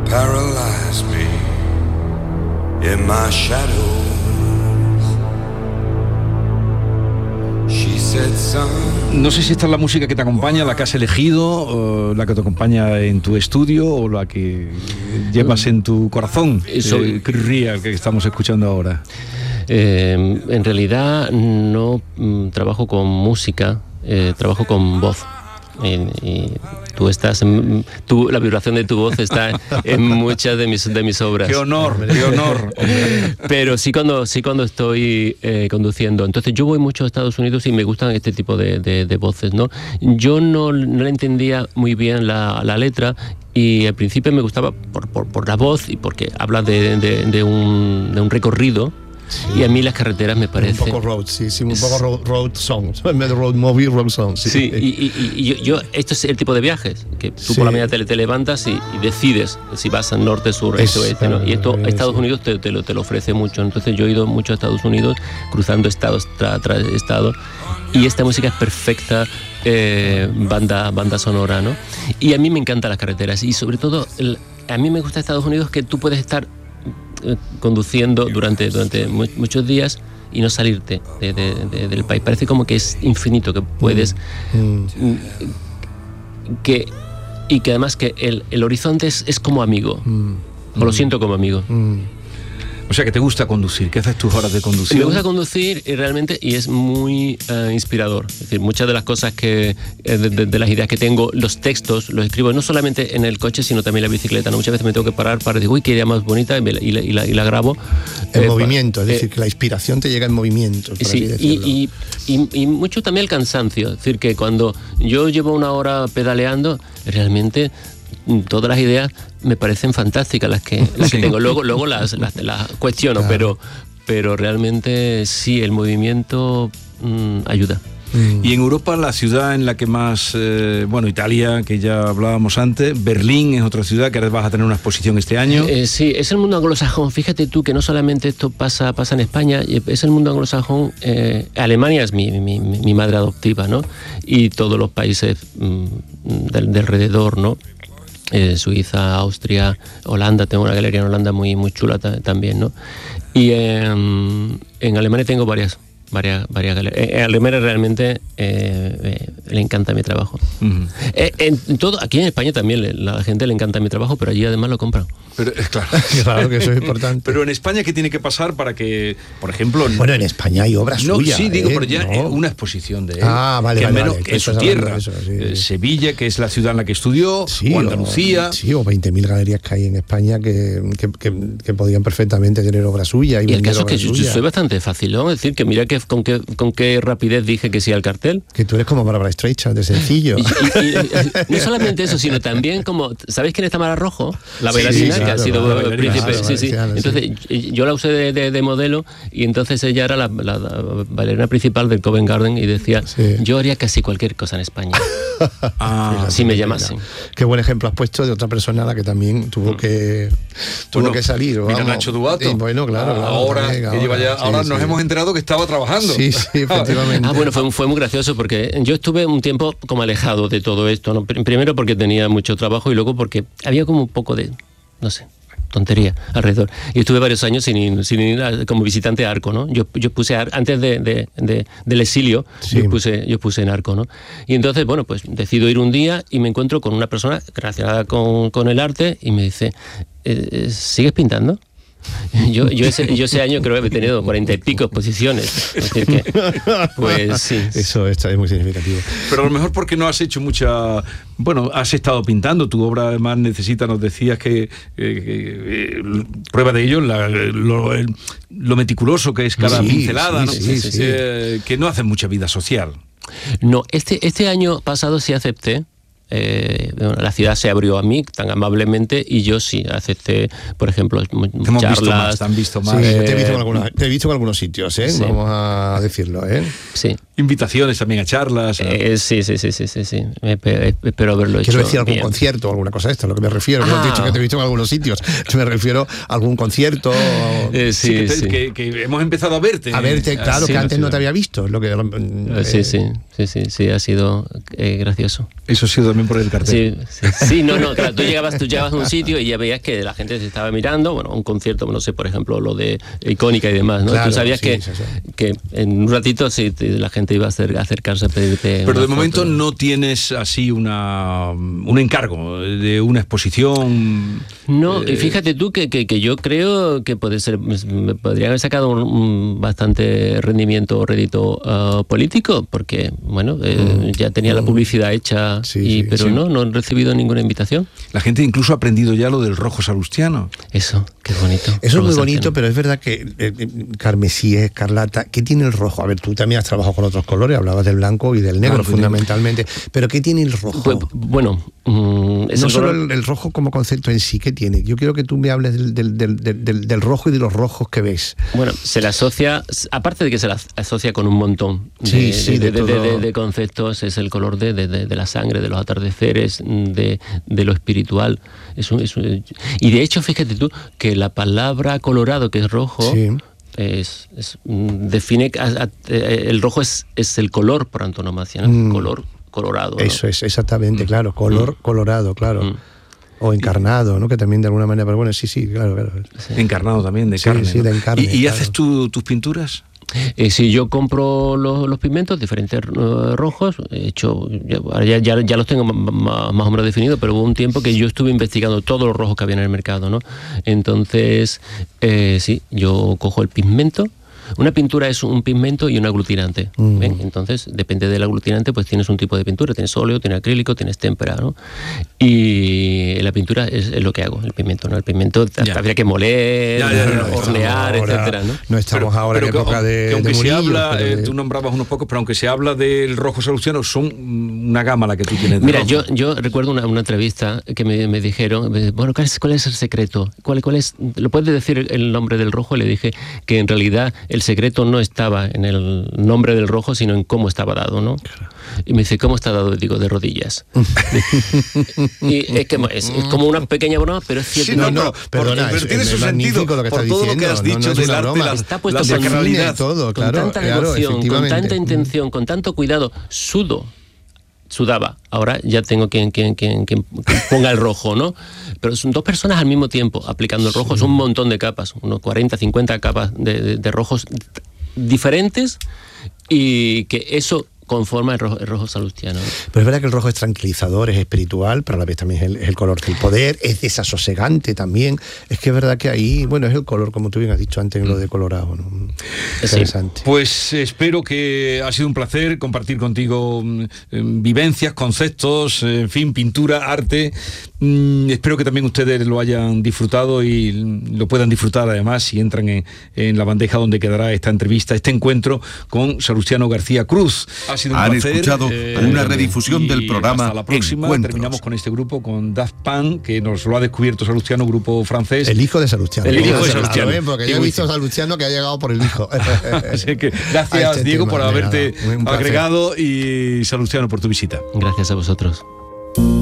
paralyze me in my shadows. She said, son. No sé si esta es la música que te acompaña, la que has elegido, o la que te acompaña en tu estudio, o la que llevas en tu corazón. Chris Rea, que estamos escuchando ahora. En realidad no trabajo con música, trabajo con voz. Y tú estás, la vibración de tu voz está en muchas de mis obras. ¡Qué honor, qué honor! Pero sí cuando estoy conduciendo. Entonces yo voy mucho a Estados Unidos y me gustan este tipo de voces, ¿no? Yo no le entendía muy bien la letra, y al principio me gustaba por la voz y porque habla de un recorrido. Sí. Y a mí las carreteras me parecen... Un poco road, sí, un poco road songs, en vez de road movie, road songs. Sí, y yo, esto es el tipo de viajes, que tú por la mañana te levantas y decides si vas al norte, sur, este, oeste, ¿no? Y esto Estados Unidos te lo ofrece mucho. Entonces yo he ido mucho a Estados Unidos, cruzando estados tras estado, y esta música es perfecta banda sonora, ¿no? Y a mí me encantan las carreteras, y sobre todo, a mí me gusta Estados Unidos que tú puedes estar conduciendo durante muchos días y no salirte del país. Parece como que es infinito, que puedes que además que el horizonte es como amigo, o lo siento como amigo. O sea, que te gusta conducir. ¿Qué haces tus horas de conducción? Me gusta conducir y es muy inspirador. Es decir, muchas de las cosas de las ideas que tengo, los textos, los escribo no solamente en el coche, sino también en la bicicleta, ¿no? Muchas veces me tengo que parar para decir, uy, qué idea más bonita, y la grabo. En movimiento, es decir, que la inspiración te llega en movimiento. Sí, y mucho también el cansancio. Es decir, que cuando yo llevo una hora pedaleando, realmente todas las ideas me parecen fantásticas las que tengo. Luego las cuestiono, claro. pero realmente sí, el movimiento ayuda. Y en Europa, la ciudad en la que más, Italia, que ya hablábamos antes, Berlín es otra ciudad que ahora vas a tener una exposición este año. Sí, es el mundo anglosajón. Fíjate tú que no solamente esto pasa en España, es el mundo anglosajón. Alemania es mi madre adoptiva, ¿no? Y todos los países de alrededor, ¿no? Suiza, Austria, Holanda, tengo una galería en Holanda muy chula también, ¿no? Y en Alemania tengo varias galerías. En Alemania realmente le encanta mi trabajo. Aquí en España también la gente le encanta mi trabajo, pero allí además lo compran. Pero claro. Claro que eso es importante. Pero en España, ¿qué tiene que pasar para que, por ejemplo... Bueno, en España hay obras suyas. Sí, digo, pero ya una exposición de él. Vale, que es su tierra. Eso, sí. Sevilla, que es la ciudad en la que estudió, o Andalucía... O 20.000 galerías que hay en España que podían perfectamente tener obras suyas. Y el caso es que yo soy bastante fácil, ¿no? Es decir, que mira que con qué rapidez dije que sí al cartel. Que tú eres como Bárbara Streisand, de sencillo. y no solamente eso, sino también como... ¿Sabéis quién es Tamara Rojo? La bailarina, que ha sido príncipe. Sí. Entonces yo la usé de modelo, y entonces ella era la bailarina principal del Covent Garden, y decía, yo haría casi cualquier cosa en España. Si me llamasen. Qué buen ejemplo has puesto de otra persona a la que también tuvo que salir. Mira, Nacho Duato. Bueno, claro. Ahora nos hemos enterado que estaba trabajando. Sí, efectivamente. Bueno, fue muy gracioso, porque yo estuve un tiempo como alejado de todo esto, ¿no? Primero porque tenía mucho trabajo, y luego porque había como un poco de, no sé, tontería alrededor. Y estuve varios años sin ir como visitante a Arco, ¿no? Yo puse antes del exilio, yo puse en Arco, ¿no? Y entonces, pues decido ir un día y me encuentro con una persona relacionada con el arte, y me dice, ¿sigues pintando? Yo ese año creo que he tenido 40 y pico exposiciones. Es decir que, pues sí. Eso es muy significativo. Pero a lo mejor porque no has hecho mucha... has estado pintando, tu obra además necesita, nos decías que prueba de ello, lo meticuloso que es cada pincelada, ¿no? Que no hace mucha vida social. No, este año pasado sí acepté. La ciudad se abrió a mí tan amablemente, y yo sí acepté, por ejemplo, charlas. Te han visto más. Sí, te he visto en algunos sitios, vamos a decirlo, Sí. invitaciones también a charlas. Sí. Espero haberlo hecho. Quiero decir algún bien. concierto, alguna cosa de esto, a lo que me refiero. Me has dicho que te he visto en algunos sitios. Me refiero a algún concierto. Sí. Que hemos empezado a verte. A verte, claro, sí, que antes sí. no te había visto. Es lo que, Sí, ha sido gracioso. Eso ha sido también por el cartel. Sí, no, claro, tú llegabas a un sitio y ya veías que la gente se estaba mirando, bueno, un concierto, no sé, por ejemplo, lo de Icónica y demás, ¿no? Claro, Tú sabías sí. que en un ratito la gente iba a acercarse a pedirte. Pero de una momento foto. no tienes así un encargo de una exposición. No, y fíjate tú que yo creo que me podría haber sacado un bastante rendimiento o rédito político, porque, bueno, ya tenía la publicidad hecha, pero no he recibido ninguna invitación. La gente incluso ha aprendido ya lo del rojo salustiano. Eso, qué bonito. Eso es muy bonito, pero es verdad que carmesí, escarlata, ¿qué tiene el rojo? A ver, tú también has trabajado con otros colores, hablabas del blanco y del negro, claro, fundamentalmente, pero ¿qué tiene el rojo? Pues, bueno, es no solo el rojo como concepto en sí, ¿qué tiene? Yo quiero que tú me hables del rojo y de los rojos que ves. Bueno, se le asocia, aparte de que se la asocia con un montón de conceptos, es el color de la sangre, de los atardeceres, de lo espiritual. Y de hecho, fíjate tú, que la palabra colorado, que es rojo, define el rojo es el color por antonomasia, ¿no? Color colorado, ¿no? Eso es, exactamente, claro, color colorado, claro. O encarnado, ¿no? Que también de alguna manera, pero bueno, sí, claro. Sí. Encarnado también, de carne. Sí, ¿no? de carne. ¿Y haces tus pinturas? Sí, yo compro los pigmentos, diferentes rojos, he hecho, ya los tengo más o menos definidos, pero hubo un tiempo que yo estuve investigando todos los rojos que había en el mercado, ¿no? Entonces, sí, yo cojo el pigmento. Una pintura es un pigmento y un aglutinante. ¿Ven? Entonces, depende del aglutinante, pues tienes un tipo de pintura. Tienes óleo, tienes acrílico, tienes témpera, ¿no? Y la pintura es lo que hago, el pigmento, ¿no? El pigmento habría que moler, hornear, etcétera, ¿no? No estamos ahora en época de aunque Murillo, se habla, pero tú nombrabas unos pocos, pero aunque se habla del rojo salustiano, son una gama la que tú tienes. Mira, yo recuerdo una entrevista que me dijeron, bueno, ¿cuál es el secreto? ¿Cuál es? ¿Lo puedes decir el nombre del rojo? Y le dije que en realidad el secreto no estaba en el nombre del rojo, sino en cómo estaba dado, ¿no? Claro. Y me dice, ¿cómo está dado? Digo, de rodillas. Y es que es como una pequeña broma, pero es cierto. Sí, perdona, pero tiene su sentido lo que por todo lo que has dicho del arte, está puesto la sacralidad, todo, claro, con tanta devoción, con tanta intención, con tanto cuidado, sudaba. Ahora ya tengo quien ponga el rojo, ¿no? Pero son dos personas al mismo tiempo aplicando el rojo. Es un montón de capas, unos 40, 50 capas de rojos diferentes, y que eso conforma el rojo salustiano. Pero es verdad que el rojo es tranquilizador, es espiritual, pero a la vez también es el color del poder, es desasosegante también. Es que es verdad que ahí, bueno, es el color, como tú bien has dicho antes en lo de colorado, ¿no? Interesante. Pues espero que ha sido un placer compartir contigo vivencias, conceptos, en fin, pintura, arte. Espero que también ustedes lo hayan disfrutado y lo puedan disfrutar además si entran en la bandeja donde quedará esta entrevista, este encuentro con Salustiano García Cruz. Ha sido un placer. Escuchado una redifusión del programa hasta la próxima. Encuentros. Terminamos con este grupo, con Daft Punk, que nos lo ha descubierto Salustiano, grupo francés. El hijo de Salustiano. El hijo de Salustiano. Porque yo he visto a Salustiano que ha llegado por el hijo. Así que gracias, Diego, por haberte agregado, y Salustiano por tu visita. Gracias a vosotros.